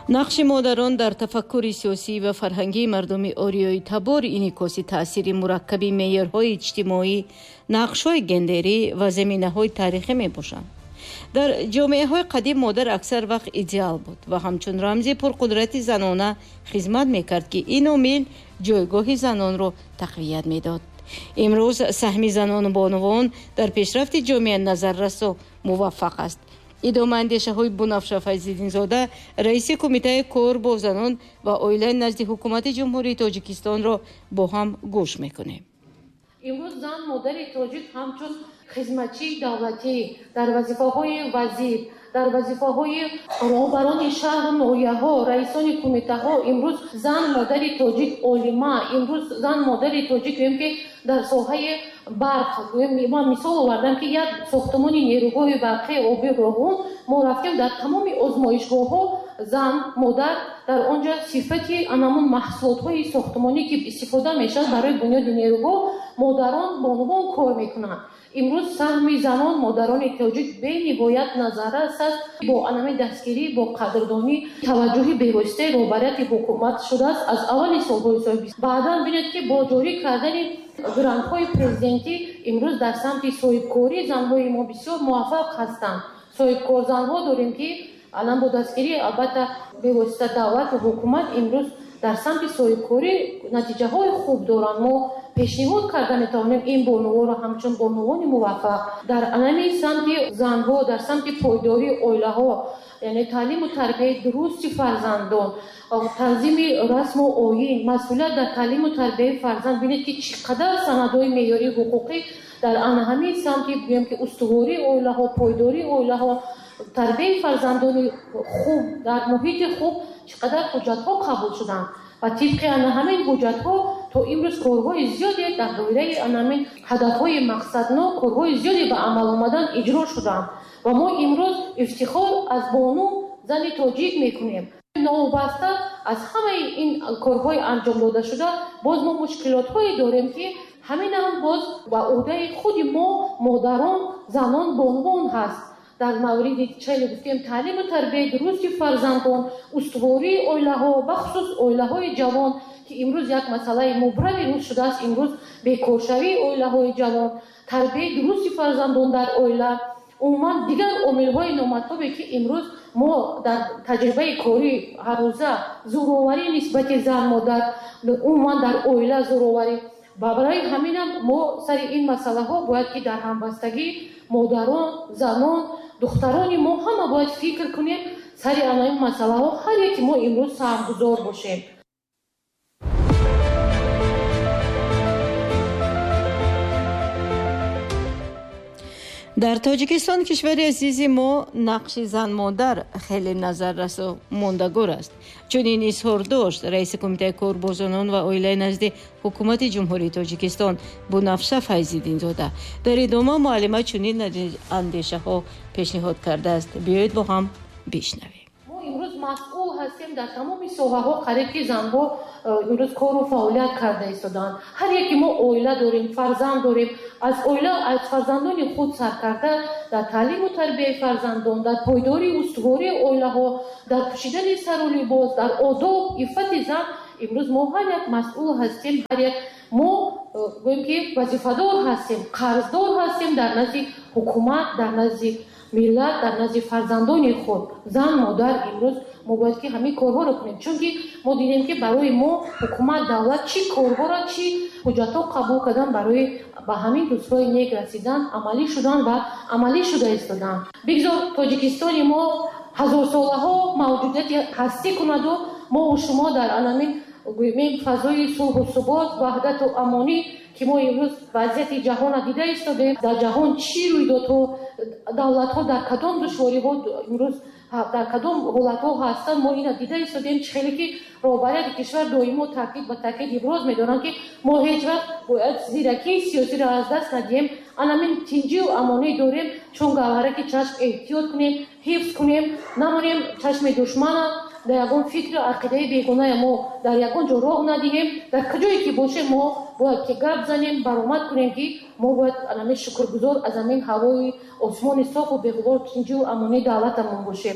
нақши модарон дар тафаккури сиёсӣ ва фарҳангии мардуми ориёи табор инъикоси таъсири мураккаби меъёрҳои иҷтимоӣ, нақшҳои гендерӣ ва заминаҳои таърихӣ мебошанд. дар ҷомеаҳои қадим модар аксар вақт идеал буд ва ҳамчун рамзи пурқудрати занона хизмат мекард, ки ин омил ҷойгоҳи занонро тақвият медод. имрӯз саҳми занону бонувон дар пешрафти ҷомеа назаррасо муваффақ аст. идомаандешаҳои Бунафша Файзиддинзода, раиси кумитаи кор бо занон ва оилаи назди ҳукумати ҷумҳурии Тоҷикистонро бо ҳам гӯш мекунем. имрӯз зан модари тоҷик ҳамчун хизматчии давлатӣ дар вазифаҳои вазир, дар вазифаҳои роҳбарони шаҳру ноҳияҳо, раисони кумитаҳо, имрӯз зан модари тоҷик олима, имрӯз зан модари тоҷик гӯем ки дар соҳаи барқ, ман мисол овардам ки як сохтмони нерӯгоҳи барқи оби роҳун мо рафтем, дар тамоми озмоишгоҳҳо зан модар дар онҷа сифати анамун маҳсулотҳои сохтмонӣ ки истифода мешавад барои бунёди нерӯгоҳ, модарон бонувон кор мекунанд. имрӯз саҳми занон модарони тоҷик бениҳоят назаррас аст. бо анами дастгирӣ, бо қадрдонӣ, таваҷҷӯҳи бевоситаи роҳбарияти ҳукумат шудааст аз аввали солҳои соли 20. баъдан бинед ки бо ҷорӣ кардани грантҳои президентӣ имрӯз дар самти соҳибкорӣ занҳои мо бисёр муваффақ ҳастанд. соҳибкорзанҳо дорем ки алан бо дастгирӣ албатта бевосита давлату ҳукумат имрӯз дар самти соҳибкорӣ натиҷаҳои хуб доранд. мо пешниҳод карда метавонем ин бонуворо ҳамчун бонувони муваффақ дар анами самти занҳо, дар самти пойдории оилаҳо, яъне таълиму тарбияи дурусти фарзандон, танзими расму оин, масъулият дар таълиму тарбияи фарзанд. бинед ки чӣ қадар санадҳои меъёрии ҳуқуқӣ дар анаҳамин самти гӯем ки устувории оилаҳо, пойдории оилаҳо, тарбияи фарзандони хуб дар муҳити хуб чӣ қадар ҳуҷҷатҳо қабул шуданд ва тибқи анаҳамин ҳуҷҷатҳо то имрӯз корҳои зиёде дар доираи анаҳамин ҳадафҳои мақсаднок корҳои зиёде ба амал омадан иҷро шуданд ва мо имрӯз ифтихор аз бону зани тоҷик мекунем. новобаста аз ҳамаи ин корҳои анҷомдодашуда боз мо мушкилотҳое дорем ки ҳаминам боз ба ӯҳдаи худи мо модарон, занон, бонувон ҳаст. дар мавриди чайле гуфтем таълиму тарбияи дурусти фарзандон, устувории оилаҳо, бахусус оилаҳои ҷавон ки имрӯз як масъалаи мубрави рӯз шудааст. имрӯз бекоршавии оилаҳои ҷавон, тарбияи дурусти фарзандон дар оила, умуман дигар омилҳои номатлубе ки имрӯз мо дар таҷрибаи корӣ ҳаррӯза зӯроварӣ нисбати зан модар, умуман дар оила зӯроварӣ. барои ҳаминам мо сари ин масъалаҳо бояд ки дар ҳамбастагӣ модарон, занон, духтарони мо ҳама бояд фикр кунем сари анаин масъалаҳо, ҳар яке мо имрӯз саҳмгузор бошем. дар Тоҷикистон, кишвари азизи мо, нақши зан-модар хеле назаррасу мондагор аст. чунин изҳор дошт раиси кумитаи кор бо занон ва оилаи назди ҳукумати ҷумҳурии Тоҷикистон Бунафша Файзиддинзода. дар идома муаллима чунин андешаҳо пешниҳод кардааст. биёед бо ҳам бишнавем. имрӯз масъул ҳастем дар тамоми соҳаҳо қариб ки занҳо имрӯз кору фаъолият карда истоданд. ҳар яке мо оила дорем, фарзанд дорем. аз оила аз фарзандони худ сар карда дар таълиму тарбияи фарзандон, дар пойдории устувории оилаҳо, дар пӯшидани сару либос, дар одоб, иффати зан имрӯз мо ҳар як масъул ҳастем. ҳар як мо гӯем ки вазифадор ҳастем, қарздор ҳастем дар назди ҳукумат, дар назди миллат, дар назди фарзандони худ. зан модар имрӯз мо бояд ки ҳамин корҳоро кунем, чунки мо дидем ки барои мо ҳукумат, давлат чӣ корҳоро, чӣ ҳуҷҷатҳо қабул кардан барои ба ҳамин рӯзҳои нек расидан амалӣ шудан ва амалӣ шуда истоданд. бигзор Тоҷикистони мо ҳазорсолаҳо мавҷудияти ҳастӣ кунаду мо шумо дар анамин гӯем фазои сулҳу субот, ваҳдату амонӣ ки мо имрӯз вазъияти ҷаҳонро дида истодем. дар ҷаҳон чӣ рӯйдодҳо, давлатҳо дар кадом душвориҳо имрӯз дар кадом ҳолатҳо ҳастанд, мо ина дида истодем. чӣ хеле ки роҳбарияти кишвар доимо таъкид ба таъкид иброз медоранд ки мо ҳеҷ вақт бояд зиракии сиёсиро аз даст надиҳем. анамин тинҷию амонӣ дорем, чун гавҳараки чашм эҳтиёт кунем, ҳифз кунем, намонем чашми душмана дар ягон фикри ақидаи бегоная мо дар ягон ҷо роҳ надиҳем. дар куҷое ки бошем мо бояд ки гап занем, баромад кунем ки мо бояд анамин шукргузор аз амин ҳавои осмони софу беғубор тинҷию амонии давлатамон бошем.